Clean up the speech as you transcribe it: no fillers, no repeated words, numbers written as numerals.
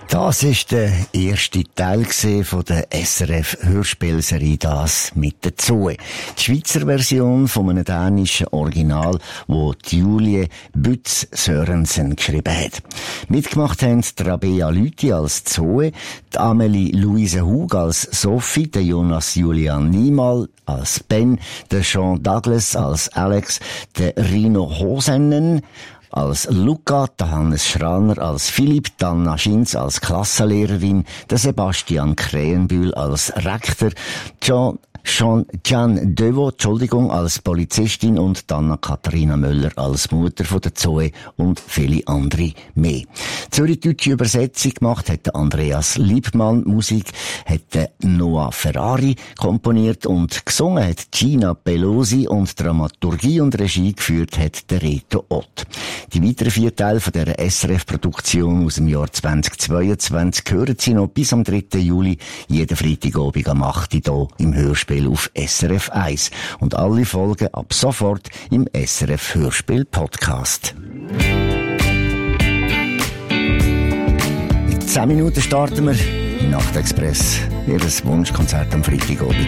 Das ist der erste Teil von der SRF-Hörspielserie «Das mit der Zoe». Die Schweizer Version von einem dänischen Original, wo Julie Bütz Sørensen geschrieben hat. Mitgemacht haben die Rabea Lüthi als Zoe, die Amelie Louise Hug als Sophie, der Jonas Julian Niemal als Ben, der Sean Douglas als Alex, der Rino Hosennen als Luca, der Hannes Schraner als Philipp, die Anna Schinz als Klassenlehrerin, der Sebastian Krähenbühl als Rektor, Jean Devo, als Polizistin und Anna-Katharina Möller als Mutter von der Zoe und viele andere mehr. Zürich-deutsche Übersetzung gemacht hat der Andreas Liebmann, Musik hat der Noah Ferrari komponiert und gesungen hat Gina Pelosi und Dramaturgie und Regie geführt hat der Reto Ott. Die weiteren 4 Teile von dieser SRF-Produktion aus dem Jahr 2022 hören Sie noch bis am 3. Juli jeden Freitagabend am 8. hier im Hörspiel auf SRF 1 und alle Folgen ab sofort im SRF Hörspiel Podcast. In 10 Minuten starten wir im Nachtexpress. Ihr Wunschkonzert am Freitagabend.